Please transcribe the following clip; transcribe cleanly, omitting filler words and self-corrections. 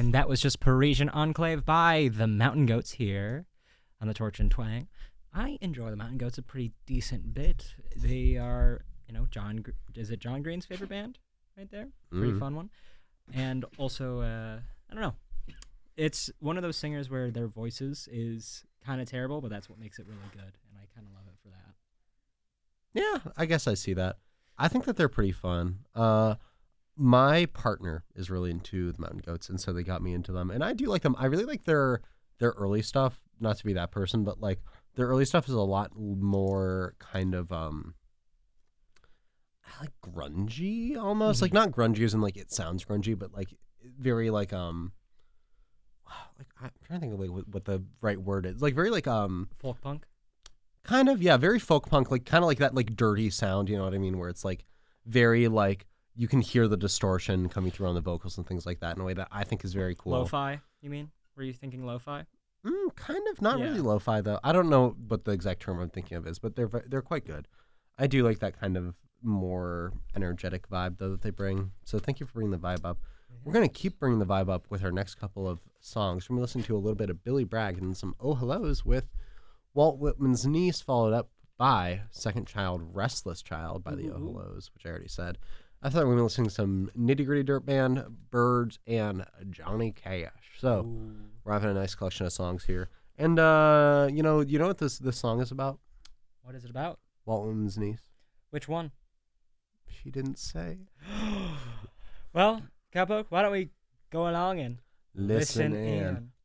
And that was just Parisian Enclave by the Mountain Goats here on the Torch and Twang. I enjoy the Mountain Goats a pretty decent bit. They are, is it John Green's favorite band right there? Pretty fun one. And also, I don't know. It's one of those singers where their voices is kind of terrible, but that's what makes it really good. And I kind of love it for that. Yeah, I guess I see that. I think that they're pretty fun. My partner is really into the Mountain Goats, and so they got me into them. And I do like them. I really like their early stuff. Not to be that person, but like their early stuff is a lot more kind of like grungy almost. Mm-hmm. Like not grungy as in like it sounds grungy, but like very like I'm trying to think of like what the right word is. Like very like Folk punk? kind of, yeah, very folk punk, like kind of like that like dirty sound, you know what I mean, where it's like very like you can hear the distortion coming through on the vocals and things like that in a way that I think is very cool. Lo-fi, you mean? Were you thinking lo-fi? Kind of, not Yeah. really lo-fi though. I don't know what the exact term I'm thinking of is, but they're quite good. I do like that kind of more energetic vibe though that they bring. So thank you for bringing the vibe up. We're gonna keep bringing the vibe up with our next couple of songs. We're gonna listen to a little bit of Billy Bragg and some Oh Hellos with Walt Whitman's Niece, followed up by Second Child, Restless Child by the Oh Hellos, which I already said. I thought we were going to listen to some Nitty Gritty Dirt Band, Birds, and Johnny Cash. So we're having a nice collection of songs here. And you know what this song is about? What is it about? Walt Whitman's Niece. Which one? She didn't say. Well, Cowpoke, why don't we go along and Listen in.